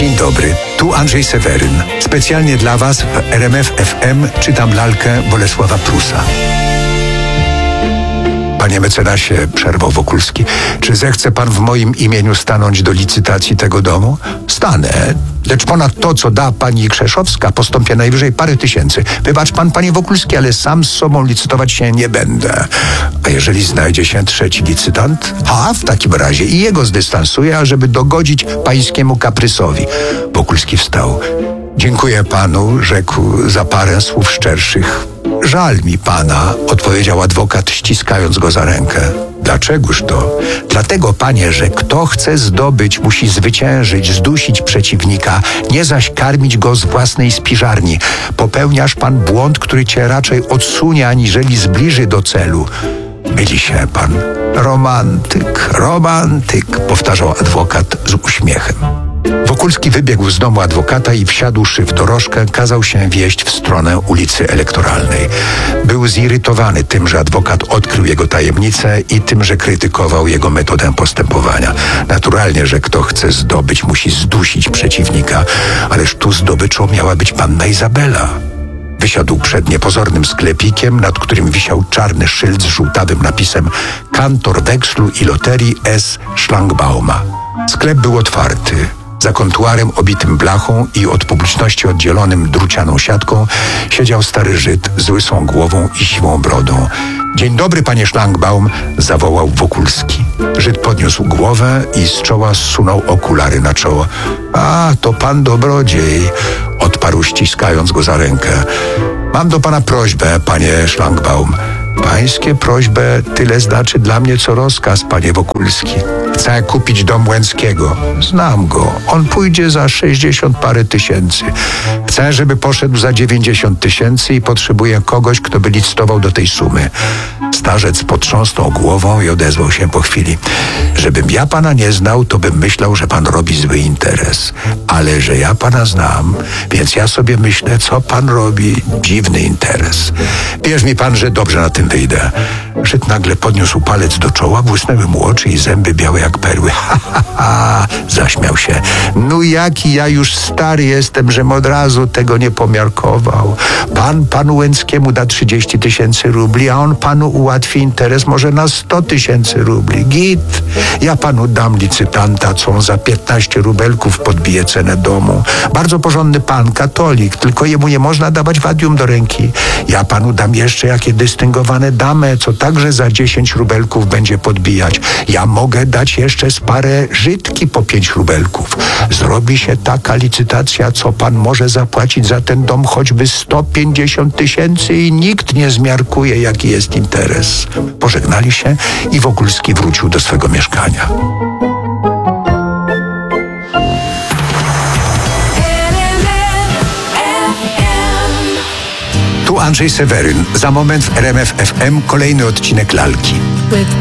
Dzień dobry, tu Andrzej Seweryn. Specjalnie dla Was w RMF FM czytam lalkę Bolesława Prusa. Panie mecenasie, przerwał Wokulski, czy zechce pan w moim imieniu stanąć do licytacji tego domu? Stanę, lecz ponad to, co da pani Krzeszowska, postąpię najwyżej parę tysięcy. Wybacz pan, panie Wokulski, ale sam z sobą licytować się nie będę. A jeżeli znajdzie się trzeci licytant? W takim razie i jego zdystansuję, ażeby dogodzić pańskiemu kaprysowi. Wokulski wstał. Dziękuję panu, rzekł za parę słów szczerszych. Żal mi pana, odpowiedział adwokat, ściskając go za rękę. Dlaczegoż to? Dlatego, panie, że kto chce zdobyć, musi zwyciężyć, zdusić przeciwnika, nie zaś karmić go z własnej spiżarni. Popełniasz pan błąd, który cię raczej odsunie, aniżeli zbliży do celu. Myli się pan. Romantyk, powtarzał adwokat z uśmiechem. Wokulski wybiegł z domu adwokata i wsiadłszy w dorożkę, kazał się wieźć w stronę ulicy Elektoralnej. Był zirytowany tym, że adwokat odkrył jego tajemnicę i tym, że krytykował jego metodę postępowania. Naturalnie, że kto chce zdobyć, musi zdusić przeciwnika, ależ tu zdobyczą miała być panna Izabela. Wysiadł przed niepozornym sklepikiem, nad którym wisiał czarny szyld z żółtawym napisem Kantor wekslu i loterii S. Szlangbauma. Sklep był otwarty. Za kontuarem obitym blachą i od publiczności oddzielonym drucianą siatką siedział stary Żyd z łysą głową i siwą brodą. Dzień dobry, panie Szlangbaum, zawołał Wokulski. Żyd podniósł głowę i z czoła zsunął okulary na czoło. To pan dobrodziej, odparł, ściskając go za rękę. Mam do pana prośbę, panie Szlangbaum. Pańskie prośbę tyle znaczy dla mnie, co rozkaz, panie Wokulski. Chcę kupić dom Łęckiego. Znam go. On pójdzie za 60 parę tysięcy. Chcę, żeby poszedł za 90 tysięcy i potrzebuję kogoś, kto by licytował do tej sumy. Starzec potrząsnął głową i odezwał się po chwili. Żebym ja pana nie znał, to bym myślał, że pan robi zły interes. Ale że ja pana znam, więc ja sobie myślę, co pan robi. Dziwny interes. Wierz mi pan, że dobrze na tym wyjdę. Żyd nagle podniósł palec do czoła, błysnęły mu oczy i zęby białe jak perły. Zaśmiał się. No jaki ja już stary jestem, żem od razu tego nie pomiarkował. Pan panu Łęckiemu da 30 tysięcy rubli, a on panu ułatwi interes może na 100 tysięcy rubli. Git. Ja panu dam licytanta, co on za 15 rubelków podbije cenę domu. Bardzo porządny pan, katolik, tylko jemu nie można dawać wadium do ręki. Ja panu dam jeszcze jakie dystyngowane damę, co także za 10 rubelków będzie podbijać. Ja mogę dać jeszcze z parę Żydki po 5 rubelków. Zrobi się taka licytacja, co pan może zapłacić za ten dom choćby 150 tysięcy i nikt nie zmiarkuje, jaki jest interes. Pożegnali się i Wokulski wrócił do swego mieszkania. Tu Andrzej Seweryn. Za moment w RMF FM kolejny odcinek lalki.